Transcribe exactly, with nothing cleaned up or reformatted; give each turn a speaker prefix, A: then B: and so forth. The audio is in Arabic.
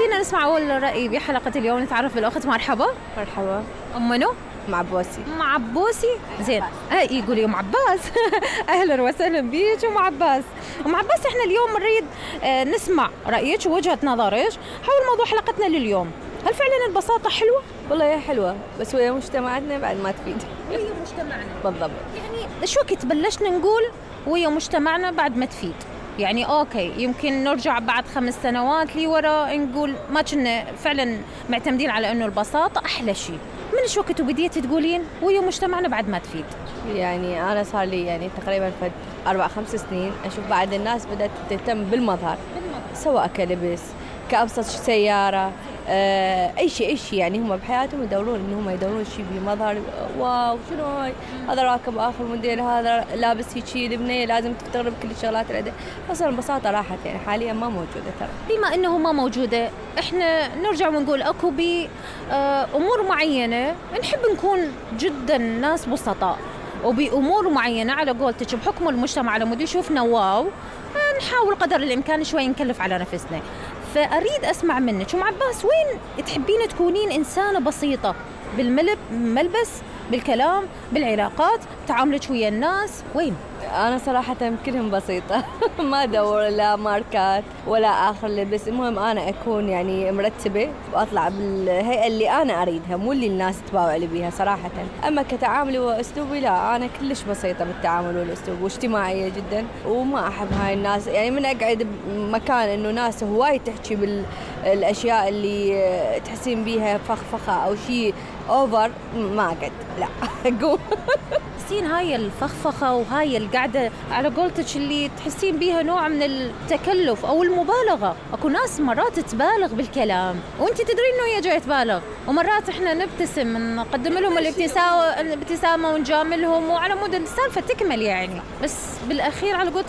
A: خلينا نسمع أول رأي بحلقة اليوم. نتعرف بالأخت. مرحبا.
B: مرحبا.
A: أم منو؟
B: أم عباسي.
A: أم عباسي. زين. هاي يقولي أم عباس. أهلا وسهلا بيك أم عباس. أم عباس إحنا اليوم نريد نسمع رأيك ووجهة نظرك حول موضوع حلقتنا لليوم. هل فعلا البساطة حلوة؟
B: والله هي حلوة بس ويا مجتمعاتنا بعد ما تفيد.
A: ويا مجتمعنا
B: بالضبط.
A: يعني شو وقت بلشنا نقول ويا مجتمعنا بعد ما تفيد؟ يعني أوكي يمكن نرجع بعد خمس سنوات لي ورا نقول ما كنا فعلا معتمدين على إنه البساطة أحلى شيء. من شو وقت وبديتي تقولين ويا مجتمعنا بعد ما تفيد؟
B: يعني أنا صار لي يعني تقريبا فد أربع خمس سنين أشوف بعد الناس بدأت تهتم بالمظهر، سواء كلبس كأبسط سيارة آه، أي شيء أي شيء يعني هم بحياتهم يدورون إنهم يدورون شيء بمظهر. واو شنو هاي، هذا راكب آخر موديل، هذا لابس هيجي البنية لازم تستغرب كل الشغلات اللي عنده. أصلا البساطة راحت يعني حاليا ما موجودة ترى.
A: بما إنه ما موجودة إحنا نرجع ونقول أكو بأمور معينة نحب نكون جدا ناس بسطاء، وبأمور معينة على قولتك بحكم المجتمع على مود يشوفنا واو نحاول قدر الإمكان شوي نكلف على نفسنا. فأريد أسمع منك أم عباس، وين تحبين تكونين إنسانة بسيطة بالملبس بالكلام بالعلاقات تعاملك ويا الناس؟ وين؟
B: أنا صراحة كلهم بسيطة. ما أدور لا ماركات ولا آخر لبس، المهم أنا أكون يعني مرتبة وأطلع بالهيئة اللي أنا أريدها مو اللي الناس تباوع لي بيها صراحة. أما كتعاملي وأسلوبي لا، أنا كلش بسيطة بالتعامل والأسلوب واجتماعية جدا، وما أحب هاي الناس يعني من أقعد بمكان إنه ناس هواي تحكي بالأشياء اللي تحسين بيها فخفخة أو شيء أوفر ما أقعد لا أقوم.
A: تحسين هاي الفخفخة وهاي القعدة على قولتك اللي تحسين بيها نوع من التكلف أو المبالغة. أكو ناس مرات تبالغ بالكلام وانت تدرين إنه هي جاية تبالغ، ومرات إحنا نبتسم نقدم لهم الابتسامة ونجاملهم وعلى مود السالفة تكمل يعني، بس بالأخير على قولتك